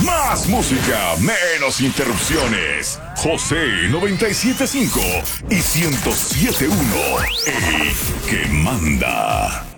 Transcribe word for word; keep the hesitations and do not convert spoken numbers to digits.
Más música, menos interrupciones. José noventa y siete punto cinco y ciento siete punto uno. El que manda.